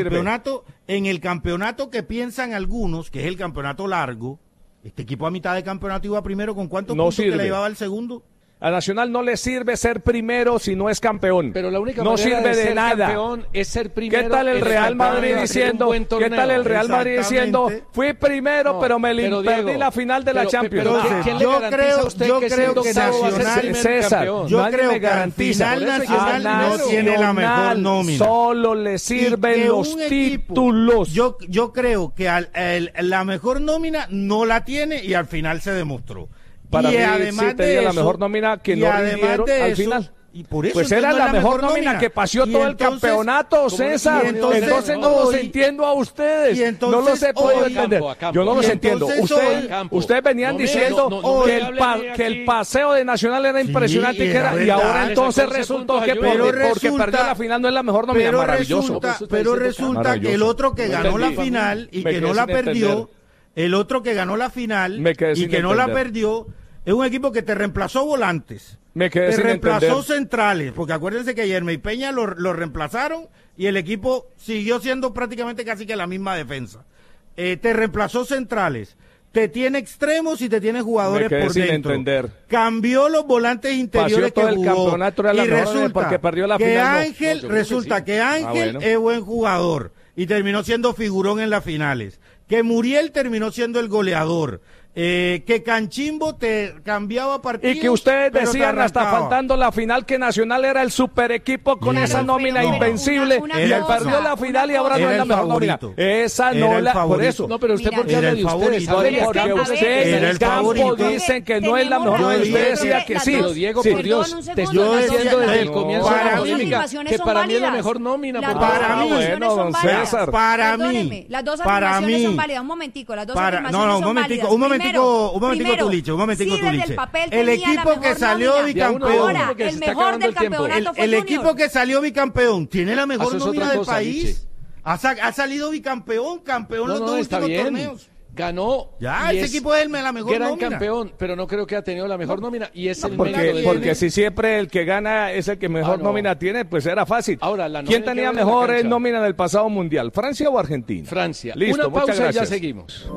campeonato que piensan algunos, que es el campeonato largo, este equipo a mitad de campeonato iba primero con cuántos No puntos que sirve. le llevaba el segundo. A Nacional no le sirve ser primero si no es campeón. Pero la única no manera sirve de de ser nada. campeón es ser primero. ¿Qué tal el es Real ser Madrid campeón, hacer un diciendo? buen ¿Qué torneo? tal el Real Madrid diciendo? Exactamente. Fui primero, No, pero me pero perdí Diego, la final de la pero- Champions. pero Ah, ¿quién le garantiza a usted yo que creo siendo que octavo va a ser Nacional- primer César, campeón? Yo nadie creo me que al garantiza. final Por eso hay que Nacional ser no tiene la mejor Nacional nómina. Solo le Y sirven que los un equipo- títulos. Yo creo que la mejor nómina no la tiene y al final se demostró. Para y mí además sí tenía de la eso- mejor nómina que y no además rindieron de al eso- final. Y por eso Pues entonces era no la es mejor nómina que paseó Y todo el entonces- campeonato, César. y entonces no los hoy- entiendo a ustedes. y entonces no los he podido hoy- entender. A campo. Yo no los Y entiendo. entonces hoy- Ustedes venían No me- diciendo no que, me el hable pa- a mí que el aquí. paseo de Nacional era impresionante y y, que era- era y ahora verdad. entonces Le sacó 11 resultó puntos que a porque, Junior. porque perdió la final no es la mejor nómina. Pero Maravilloso. resulta que el otro que No ganó la entendí. final y Me que quedé no la sin perdió, entender. el otro que ganó la final Me quedé y sin que no la entender. perdió, es un equipo que te reemplazó volantes. Me quedé Te sin reemplazó entender. centrales, porque acuérdense que Yerme y Peña lo reemplazaron y el equipo siguió siendo prácticamente casi que la misma defensa. Te reemplazó centrales, te tiene extremos y te tiene jugadores Me quedé por sin dentro. entender. Cambió los volantes interiores Paseó todo que el jugó campeonato, era la y mejor resulta porque perdió la que final, no. Ángel, No, yo creo que resulta sí. que Ángel bueno. es buen jugador y terminó siendo figurón en las finales. Que Muriel terminó siendo el goleador. Que Canchimbo te cambiaba partidos. Y que ustedes pero te decían hasta arrancaba. faltando la final que Nacional era el super equipo con Era esa el nómina favorito. invencible Una y él cosa, perdió la final y ahora no Era es la el mejor nómina. favorito. Esa Era no el la, por favorito. eso. No, pero usted, ¿por qué Era habla el de ustedes? favorito. A ver, Pero es Porque que, a ver, ustedes era en el el campo favorito. dicen que no es la Tenemos mejor. razón. Yo decía que sí. Pero Diego, Sí. por Dios, Perdón, un te segundo, estoy las diciendo dos- desde el no, comienzo para de la mí- polémica afirmaciones que son para mí es la válidas. mejor nómina. Las por dos Para favor. mí- afirmaciones Bueno, son don válidas. César. Para Perdóneme, mí. las dos Para afirmaciones mí. son válidas. Un momentico, las dos Un afirmaciones son momentico, válidas. un momentico, Primero, Tuliche, un momentico, sí, desde Tuliche. el papel El tenía la equipo que mejor salió nómina. bicampeón. Ahora, porque se el está mejor acabando del el tiempo. campeonato fue El Junior. equipo que salió bicampeón tiene la mejor Eso es nómina otra del cosa, país. Liche. Ha salido bicampeón, campeón No, los no, dos está últimos bien. torneos. Ganó. Ya, y ese equipo es la mejor gran nómina. campeón, pero no creo que ha tenido la mejor nómina y es el Porque, mérito porque de si siempre el que gana es el que mejor no. nómina tiene, pues era fácil. Ahora, la ¿Quién nómina hay que tenía ver en la mejor cancha. nómina del pasado mundial? ¿Francia o Argentina? Francia. Listo, Una muchas pausa y ya gracias. seguimos.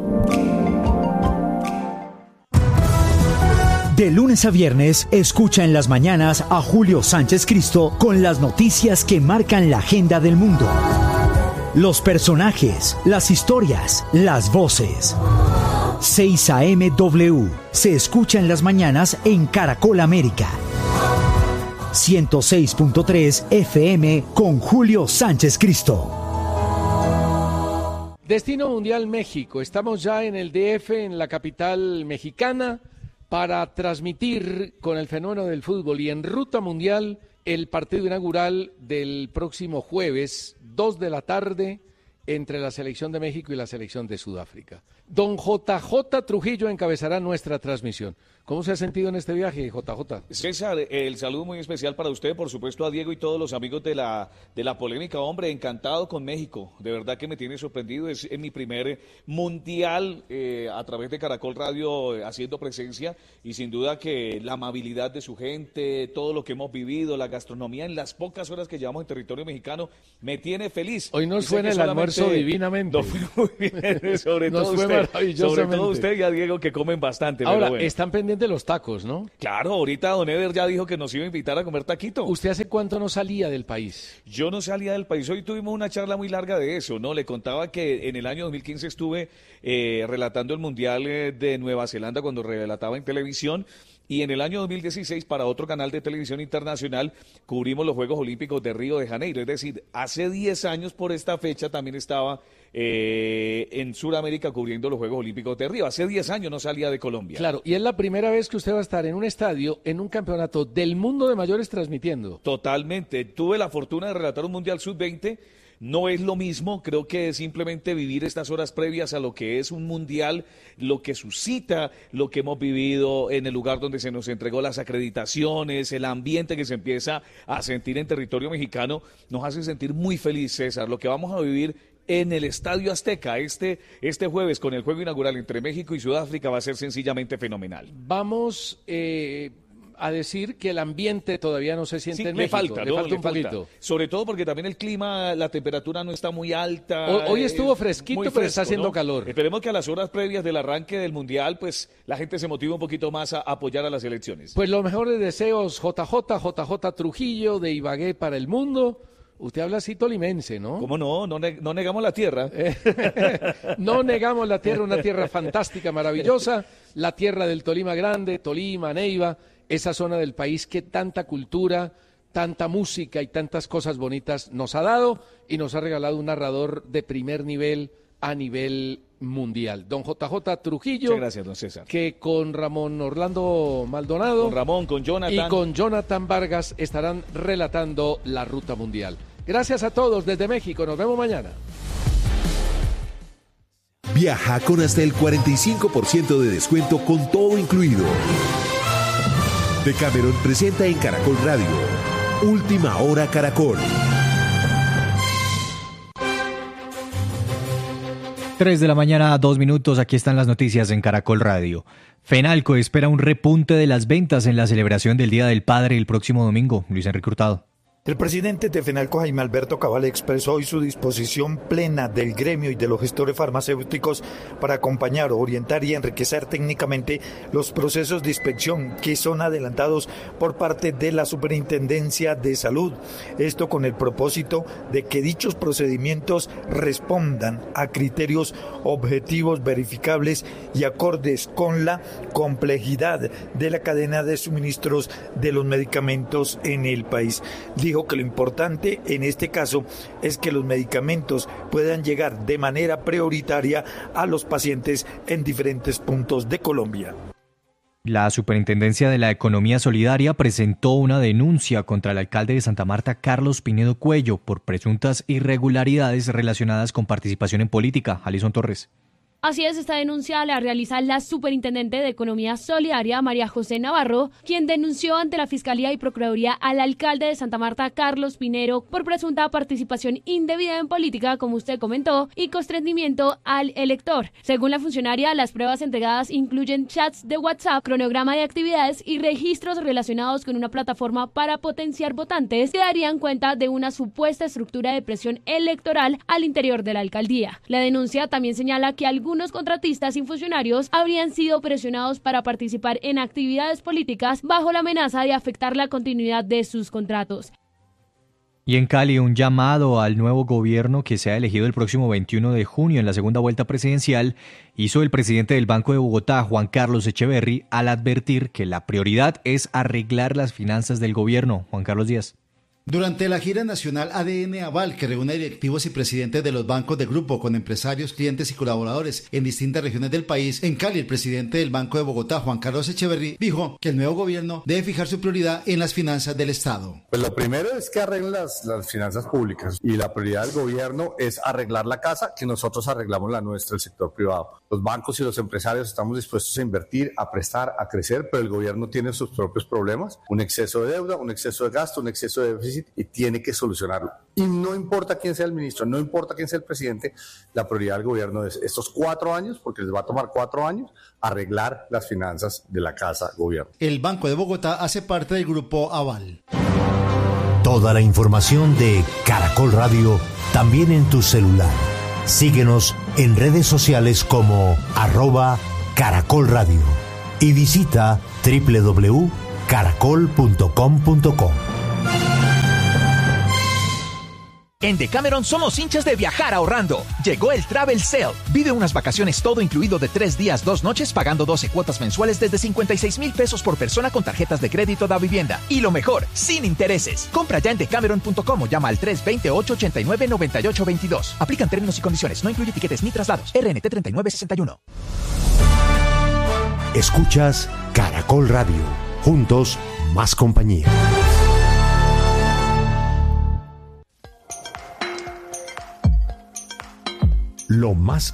De lunes a viernes, escucha en las mañanas a Julio Sánchez Cristo con las noticias que marcan la agenda del mundo. Los personajes, las historias, las voces. 6 AM/W se escucha en las mañanas en Caracol América. 106.3 FM con Julio Sánchez Cristo. Destino Mundial México. Estamos ya en el DF, en la capital mexicana, para transmitir con el fenómeno del fútbol y en ruta mundial el partido inaugural del próximo jueves, 2 de la tarde, entre la selección de México y la selección de Sudáfrica. Don JJ Trujillo encabezará nuestra transmisión. ¿Cómo se ha sentido en este viaje, JJ? César, el saludo muy especial para usted, por supuesto a Diego y todos los amigos de la polémica. Hombre, encantado con México. De verdad que me tiene sorprendido. Es mi primer mundial a través de Caracol Radio haciendo presencia y sin duda que la amabilidad de su gente, todo lo que hemos vivido, la gastronomía en las pocas horas que llevamos en territorio mexicano, me tiene feliz. Hoy nos fue en el almuerzo divinamente. Nos fue muy bien, sobre todo usted y a Diego que comen bastante. Ahora, bueno. Están pendientes de los tacos, ¿no? Claro, ahorita Don Eder ya dijo que nos iba a invitar a comer taquito. ¿Usted hace cuánto no salía del país? Yo no salía del país. Hoy tuvimos una charla muy larga de eso, ¿no? Le contaba que en el año 2015 estuve relatando el Mundial de Nueva Zelanda cuando relataba en televisión. Y en el año 2016, para otro canal de televisión internacional, cubrimos los Juegos Olímpicos de Río de Janeiro. Es decir, hace 10 años por esta fecha también estaba en Sudamérica cubriendo los Juegos Olímpicos de Río. Hace 10 años no salía de Colombia. Claro, y es la primera vez que usted va a estar en un estadio, en un campeonato del mundo de mayores transmitiendo. Totalmente. Tuve la fortuna de relatar un Mundial Sub-20. No es lo mismo, creo que simplemente vivir estas horas previas a lo que es un mundial, lo que suscita, lo que hemos vivido en el lugar donde se nos entregó las acreditaciones, el ambiente que se empieza a sentir en territorio mexicano, nos hace sentir muy feliz, César. Lo que vamos a vivir en el Estadio Azteca este jueves con el juego inaugural entre México y Sudáfrica va a ser sencillamente fenomenal. Vamos a decir que el ambiente todavía no se siente en México. Le falta un poquito. Sobre todo porque también el clima, la temperatura no está muy alta. Hoy estuvo fresquito, fresco, pero está haciendo calor. Esperemos que a las horas previas del arranque del Mundial, pues la gente se motive un poquito más a apoyar a las elecciones. Pues los mejores deseos, JJ Trujillo, de Ibagué para el mundo. Usted habla así tolimense, ¿no? ¿Cómo no? No negamos la tierra. No negamos la tierra, una tierra fantástica, maravillosa. La tierra del Tolima Grande, Tolima, Neiva, esa zona del país que tanta cultura, tanta música y tantas cosas bonitas nos ha dado y nos ha regalado un narrador de primer nivel a nivel mundial. Don JJ Trujillo. Muchas gracias, don César. Que con Ramón Orlando Maldonado. Con Ramón, con Jonathan. Y con Jonathan Vargas estarán relatando la ruta mundial. Gracias a todos desde México. Nos vemos mañana. Viaja con hasta el 45% de descuento con todo incluido. Decameron presenta en Caracol Radio. Última Hora Caracol. 3 de la mañana, 2 minutos. Aquí están las noticias en Caracol Radio. Fenalco espera un repunte de las ventas en la celebración del Día del Padre el próximo domingo. Luis Enrique Hurtado. El presidente de Fenalco, Jaime Alberto Cabal, expresó hoy su disposición plena del gremio y de los gestores farmacéuticos para acompañar, orientar y enriquecer técnicamente los procesos de inspección que son adelantados por parte de la Superintendencia de Salud. Esto con el propósito de que dichos procedimientos respondan a criterios objetivos, verificables y acordes con la complejidad de la cadena de suministros de los medicamentos en el país. Dijo que lo importante en este caso es que los medicamentos puedan llegar de manera prioritaria a los pacientes en diferentes puntos de Colombia. La Superintendencia de la Economía Solidaria presentó una denuncia contra el alcalde de Santa Marta, Carlos Pinedo Cuello, por presuntas irregularidades relacionadas con participación en política. Alison Torres. Así es, esta denuncia la realiza la Superintendente de Economía Solidaria, María José Navarro, quien denunció ante la Fiscalía y Procuraduría al alcalde de Santa Marta, Carlos Pinero, por presunta participación indebida en política, como usted comentó, y constreñimiento al elector. Según la funcionaria, las pruebas entregadas incluyen chats de WhatsApp, cronograma de actividades y registros relacionados con una plataforma para potenciar votantes que darían cuenta de una supuesta estructura de presión electoral al interior de la alcaldía. La denuncia también señala que algunos contratistas y funcionarios habrían sido presionados para participar en actividades políticas bajo la amenaza de afectar la continuidad de sus contratos. Y en Cali, un llamado al nuevo gobierno que sea elegido el próximo 21 de junio en la segunda vuelta presidencial hizo el presidente del Banco de Bogotá, Juan Carlos Echeverry, al advertir que la prioridad es arreglar las finanzas del gobierno. Juan Carlos Díaz. Durante la gira nacional ADN Aval, que reúne directivos y presidentes de los bancos de grupo con empresarios, clientes y colaboradores en distintas regiones del país, en Cali, el presidente del Banco de Bogotá, Juan Carlos Echeverry, dijo que el nuevo gobierno debe fijar su prioridad en las finanzas del Estado. Pues lo primero es que arreglen las finanzas públicas, y la prioridad del gobierno es arreglar la casa, que nosotros arreglamos la nuestra, el sector privado. Los bancos y los empresarios estamos dispuestos a invertir, a prestar, a crecer, pero el gobierno tiene sus propios problemas, un exceso de deuda, un exceso de gasto, un exceso de déficit, y tiene que solucionarlo. Y no importa quién sea el ministro, no importa quién sea el presidente, la prioridad del gobierno es estos 4 años, porque les va a tomar 4 años, arreglar las finanzas de la casa gobierno. El Banco de Bogotá hace parte del grupo Aval. Toda la información de Caracol Radio también en tu celular. Síguenos en redes sociales como @Caracol Radio y visita www.caracol.com.co. En Decameron somos hinchas de viajar ahorrando. Llegó el Travel Sale. Vive unas vacaciones todo incluido de 3 días, 2 noches, pagando 12 cuotas mensuales desde 56,000 pesos por persona con tarjetas de crédito da vivienda. Y lo mejor, sin intereses. Compra ya en decameron.com o llama al 320-889-9822. Aplican términos y condiciones. No incluye tiquetes ni traslados. RNT 3961. Escuchas Caracol Radio. Juntos, más compañía. Lo más